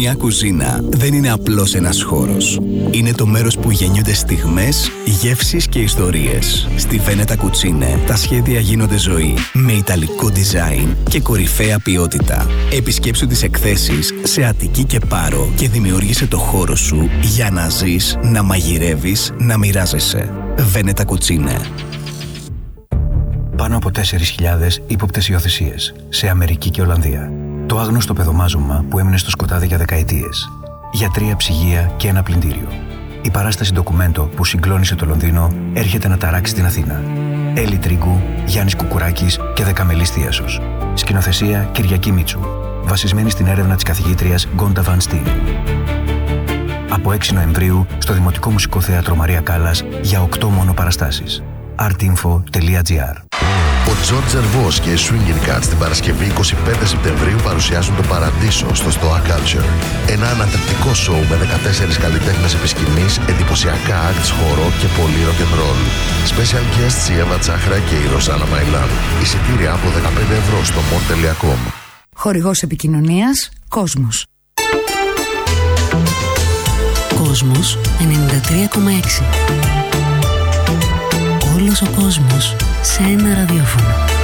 Μια κουζίνα δεν είναι απλώς ένας χώρος. Είναι το μέρος που γεννιούνται στιγμές, γεύσεις και ιστορίες. Στη Βένετα Κουτσίνε τα σχέδια γίνονται ζωή, με ιταλικό design και κορυφαία ποιότητα. Επισκέψου τις εκθέσεις σε Αττική και Πάρο και δημιούργησε το χώρο σου για να ζεις, να μαγειρεύεις, να μοιράζεσαι. Βένετα Κουτσίνε. Πάνω από 4.000 ύποπτες υιοθεσίες σε Αμερική και Ολλανδία. Το άγνωστο παιδομάζωμα που έμεινε στο σκοτάδι για δεκαετίες. Γιατρία, ψυγεία και ένα πλυντήριο. Η παράσταση ντοκουμέντο που συγκλώνησε το Λονδίνο έρχεται να ταράξει την Αθήνα. Έλλη Τρίγκου, Γιάννης Κουκουράκης και Δεκαμελής Θίασος. Σκηνοθεσία Κυριακή Μίτσου. Βασισμένη στην έρευνα της καθηγήτριας Γκόντα Βαν Στιν. Από 6 Νοεμβρίου στο Δημοτικό Μουσικό Θέατρο Μαρία Κάλλας για 8 μόνο παραστάσεις. artinfo.gr. Ο Τζορτζ Ζερβός και οι Swinging Cats την Παρασκευή 25 Σεπτεμβρίου παρουσιάζουν το Παραδείσο στο Stoa Culture. Ένα ανατρεπτικό σοου με 14 καλλιτέχνες επί σκηνής, εντυπωσιακά acts, χορό και πολύ rock and roll. Special guests η Εύα Τσάχρα και η Ρωσάνα Μαϊλάν. Εισιτήρια από 15 ευρώ στο mon.com. Χορηγός επικοινωνίας Κόσμος. Κόσμος 93,6. Όλος ο κόσμος σε ένα ραδιόφωνο.